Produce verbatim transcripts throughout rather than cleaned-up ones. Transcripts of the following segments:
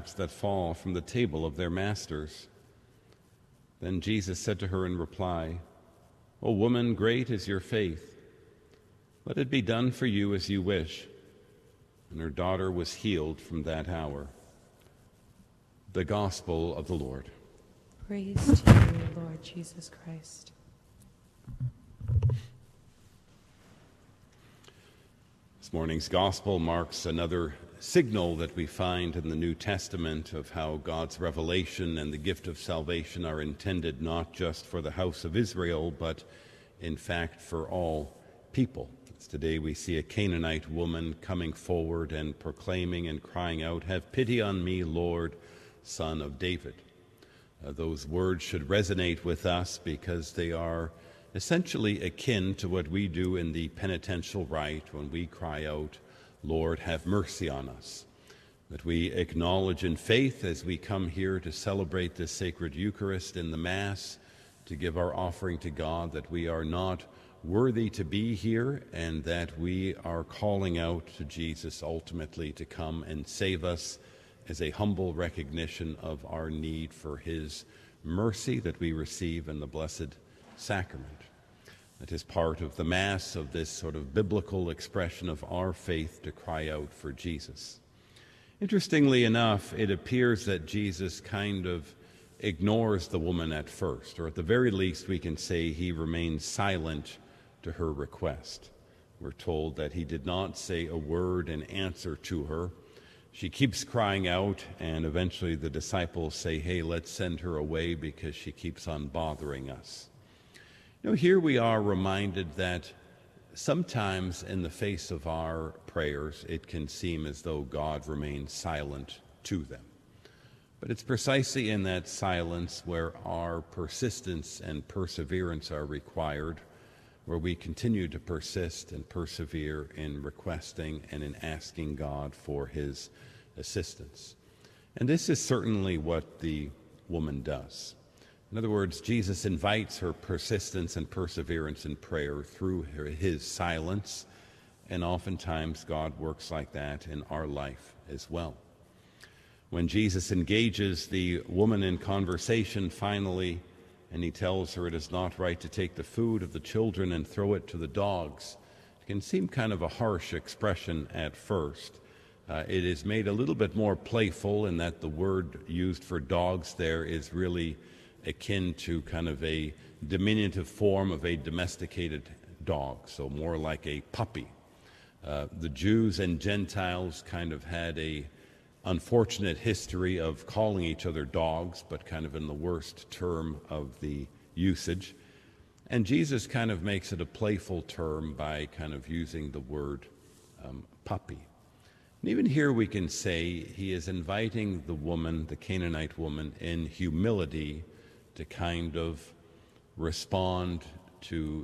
scraps that fall from the table of their masters." Then Jesus said to her in reply, "O woman, great is your faith. Let it be done for you as you wish." And her daughter was healed from that hour. The Gospel of the Lord. Praise to you, Lord Jesus Christ. This morning's Gospel marks another signal that we find in the New Testament of how God's revelation and the gift of salvation are intended not just for the house of Israel, but in fact for all people. As today we see a Canaanite woman coming forward and proclaiming and crying out, "Have pity on me, Lord, Son of David." Uh, those words should resonate with us because they are essentially akin to what we do in the penitential rite when we cry out, "Lord, have mercy on us." That we acknowledge in faith as we come here to celebrate this sacred Eucharist in the Mass, to give our offering to God, that we are not worthy to be here and that we are calling out to Jesus ultimately to come and save us as a humble recognition of our need for his mercy that we receive in the Blessed Sacrament. That is part of the Mass, of this sort of biblical expression of our faith to cry out for Jesus. Interestingly enough, it appears that Jesus kind of ignores the woman at first, or at the very least we can say he remains silent to her request. We're told that he did not say a word in answer to her. She keeps crying out, and eventually the disciples say, "Hey, let's send her away because she keeps on bothering us." You know, here we are reminded that sometimes in the face of our prayers, it can seem as though God remains silent to them. But it's precisely in that silence where our persistence and perseverance are required, where we continue to persist and persevere in requesting and in asking God for his assistance. And this is certainly what the woman does. In other words, Jesus invites her persistence and perseverance in prayer through her, his silence, and oftentimes God works like that in our life as well. When Jesus engages the woman in conversation finally, and he tells her it is not right to take the food of the children and throw it to the dogs, it can seem kind of a harsh expression at first. Uh, it is made a little bit more playful in that the word used for dogs there is really akin to kind of a diminutive form of a domesticated dog, so more like a puppy. Uh, the Jews and Gentiles kind of had a unfortunate history of calling each other dogs, but kind of in the worst term of the usage. And Jesus kind of makes it a playful term by kind of using the word um, puppy. And even here we can say he is inviting the woman, the Canaanite woman, in humility to kind of respond to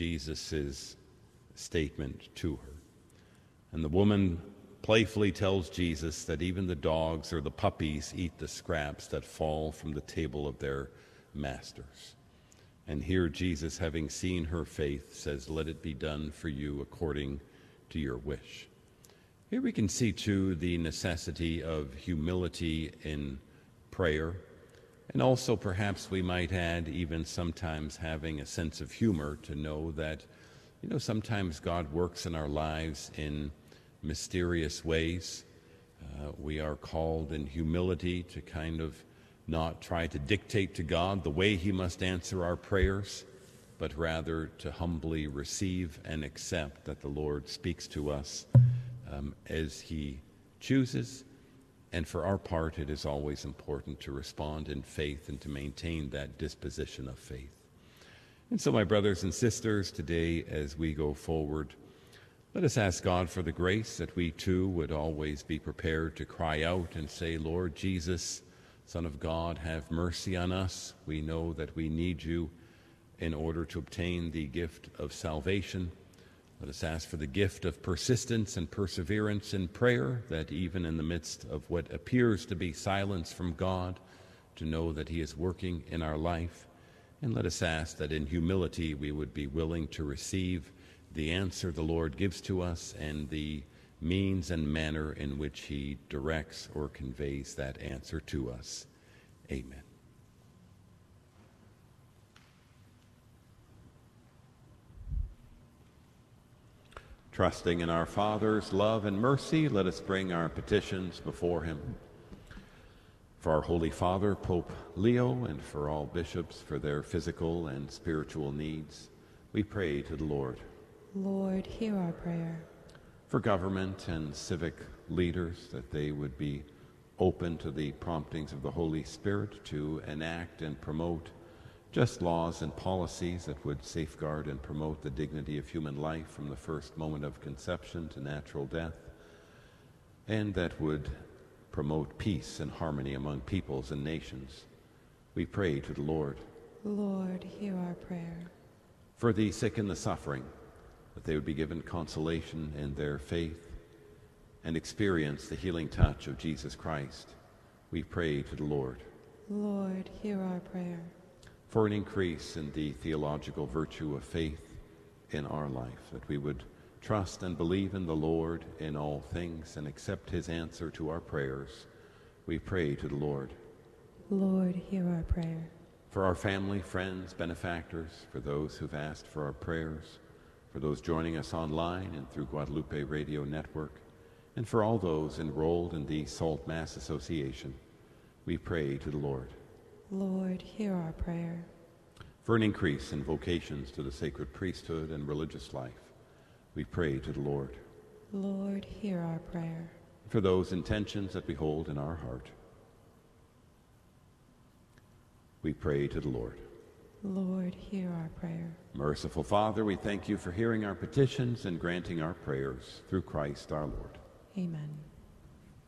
Jesus's statement to her. And the woman playfully tells Jesus that even the dogs or the puppies eat the scraps that fall from the table of their masters. And here Jesus, having seen her faith, says, "Let it be done for you according to your wish." Here we can see, too, the necessity of humility in prayer, and also perhaps we might add even sometimes having a sense of humor to know that, you know, sometimes God works in our lives in mysterious ways. Uh, we are called in humility to kind of not try to dictate to God the way he must answer our prayers, but rather to humbly receive and accept that the Lord speaks to us um, as he chooses. And for our part, it is always important to respond in faith and to maintain that disposition of faith. And so, my brothers and sisters, today as we go forward, let us ask God for the grace that we too would always be prepared to cry out and say, "Lord Jesus, Son of God, have mercy on us. We know that we need you in order to obtain the gift of salvation." Let us ask for the gift of persistence and perseverance in prayer, that even in the midst of what appears to be silence from God, to know that he is working in our life. And let us ask that in humility we would be willing to receive the answer the Lord gives to us and the means and manner in which he directs or conveys that answer to us. Amen. Trusting in our Father's love and mercy, let us bring our petitions before him. For our Holy Father, Pope Leo, and for all bishops for their physical and spiritual needs, we pray to the Lord. Lord, hear our prayer. For government and civic leaders, that they would be open to the promptings of the Holy Spirit to enact and promote just laws and policies that would safeguard and promote the dignity of human life from the first moment of conception to natural death, and that would promote peace and harmony among peoples and nations. We pray to the Lord. Lord, hear our prayer. For the sick and the suffering, that they would be given consolation in their faith and experience the healing touch of Jesus Christ, we pray to the Lord. Lord, hear our prayer. For an increase in the theological virtue of faith in our life, that we would trust and believe in the Lord in all things and accept his answer to our prayers, we pray to the Lord. Lord, hear our prayer. For our family, friends, benefactors, for those who've asked for our prayers, for those joining us online and through Guadalupe Radio Network, and for all those enrolled in the Salt Mass Association, we pray to the Lord. Lord, hear our prayer. For an increase in vocations to the sacred priesthood and religious life, we pray to the Lord. Lord, hear our prayer. For those intentions that we hold in our heart, we pray to the Lord. Lord, hear our prayer. Merciful Father, we thank you for hearing our petitions and granting our prayers through Christ our Lord. Amen.